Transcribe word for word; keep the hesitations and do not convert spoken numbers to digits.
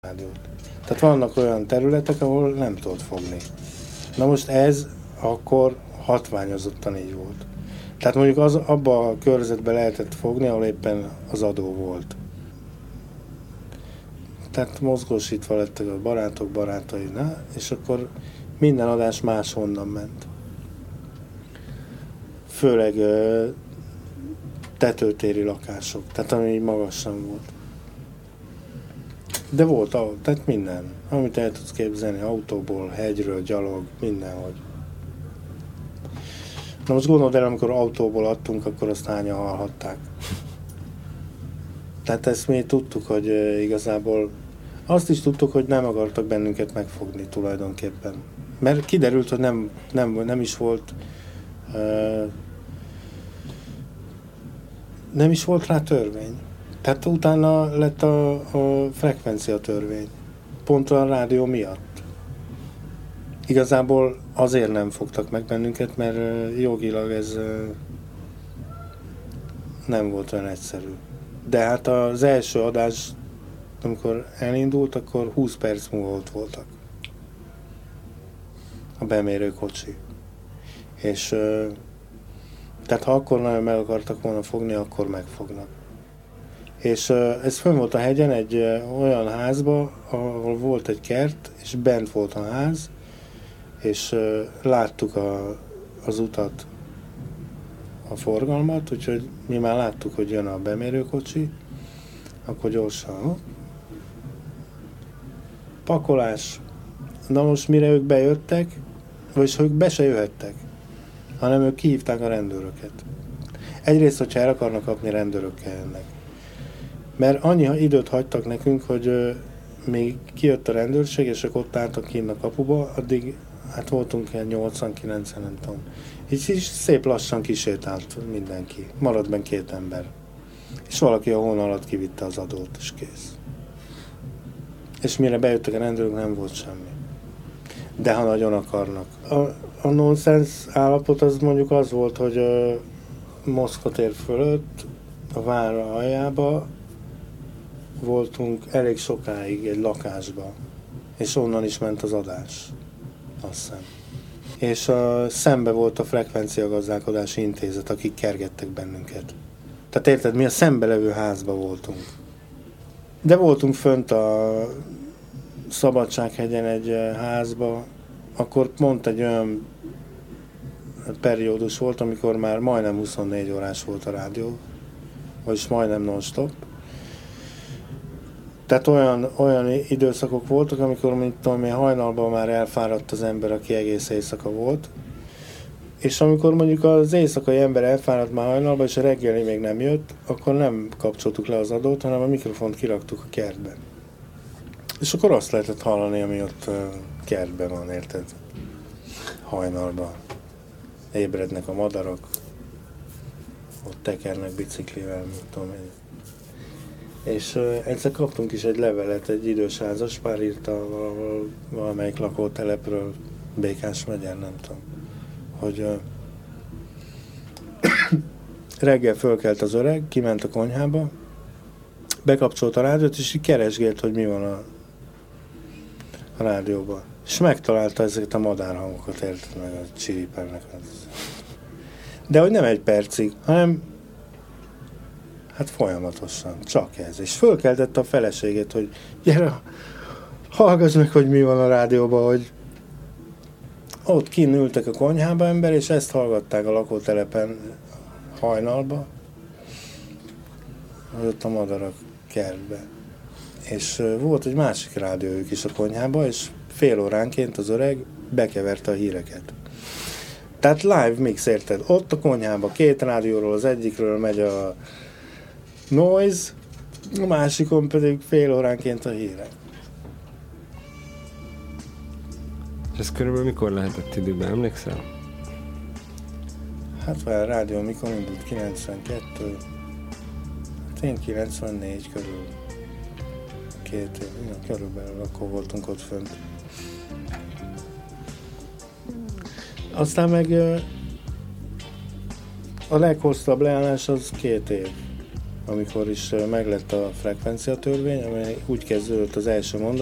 rádiót. Tehát vannak olyan területek, ahol nem tudod fogni. Na most ez akkor hatványozottan így volt. Tehát mondjuk az, abba a körzetben lehetett fogni, ahol éppen az adó volt. Tehát mozgósítva lettek a barátok barátai, na? És akkor minden adás máshonnan ment. Főleg ö, tetőtéri lakások, tehát ami magasan volt. De volt, tehát minden, amit el tudsz képzelni, autóból, hegyről, gyalog, mindenhogy. Na most gondold el, amikor autóból adtunk, akkor azt hányan hallhatták. Tehát ezt mi tudtuk, hogy igazából azt is tudtuk, hogy nem akartak bennünket megfogni tulajdonképpen. Mert kiderült, hogy nem, nem, nem is volt uh, nem is volt rá törvény. Tehát utána lett a, a frekvencia törvény. Pont a rádió miatt. Igazából azért nem fogtak meg bennünket, mert jogilag ez nem volt olyan egyszerű. De hát az első adás, amikor elindult, akkor húsz perc múlva ott voltak. A bemérőkocsi. És tehát ha akkor nagyon meg akartak volna fogni, akkor megfognak. És ez fönn volt a hegyen egy olyan házba, ahol volt egy kert, és bent volt a ház, és láttuk a, az utat, a forgalmat, úgyhogy mi már láttuk, hogy jön a bemérőkocsi, akkor gyorsan. Pakolás. Na most mire ők bejöttek, vagyis ők be se jöhettek, hanem ők kihívták a rendőröket. Egyrészt, hogyha el akarnak kapni, rendőrökkel jönnek. Mert annyi időt hagytak nekünk, hogy uh, még kijött a rendőrség, és ők ott álltak kint a kapuba, addig hát voltunk ilyen nyolcvan-kilencven, nem tudom. Így is szép lassan kisétált mindenki. Maradt benn két ember. És valaki a hóna alatt kivitte az adót, és kész. És mire bejöttek a rendőrök, nem volt semmi. De ha nagyon akarnak. A, a nonsens állapot az mondjuk az volt, hogy uh, Moszkva tér fölött, a vár aljába voltunk elég sokáig egy lakásba, és onnan is ment az adás, azt hiszem. És a, szembe volt a frekvenciagazdálkodási intézet, akik kergettek bennünket. Tehát érted, mi a szembe levő házba voltunk. De voltunk fönt a Szabadsághegyen egy házba, akkor pont egy olyan periódus volt, amikor már majdnem huszonnégy órás volt a rádió, vagyis majdnem non-stop. Tehát olyan, olyan időszakok voltak, amikor, mint tudom én, hajnalban már elfáradt az ember, aki egész éjszaka volt. És amikor mondjuk az éjszakai ember elfáradt már hajnalban, és a reggeli még nem jött, akkor nem kapcsoltuk le az adót, hanem a mikrofont kiraktuk a kertben. És akkor azt lehetett hallani, ami ott uh, kertben van, érted? Hajnalban. Ébrednek a madarak, ott tekernek biciklivel, mit tudom én. És uh, egyszer kaptunk is egy levelet, egy idős házaspár írta valahol, valamelyik lakótelepről, Békás megyen, nem tudom, hogy uh, reggel fölkelt az öreg, kiment a konyhába, bekapcsolta a rádiót, és így keresgélt, hogy mi van a, a rádióban. És megtalálta ezeket a madárhangokat, érted, meg a csiripelnek. De hogy nem egy percig, hanem hát folyamatosan, csak ez. És fölkeltette a feleségét, hogy gyere, hallgass meg, hogy mi van a rádióban, hogy ott kinn ültek a konyhába ember, és ezt hallgatták a lakótelepen hajnalba, hogy ott a madarak kertbe. És uh, volt egy másik rádiójuk is a konyhába, és fél óránként az öreg bekeverte a híreket. Tehát live mix, érted? Ott a konyhába két rádióról, az egyikről megy a noise, a másikon pedig fél óránként a hírek. És ez körülbelül mikor lehetett időben, emlékszel? Hát vagy a rádió mikor indult? kilencvenkettő. Hát én kilencvennégy körül. Két év, ja, körülbelül akkor voltunk ott fönt. Aztán meg a leghosszabb leállás az két év. amikor is meglett a frekvencia törvény, amely úgy kezdődött az első mondat,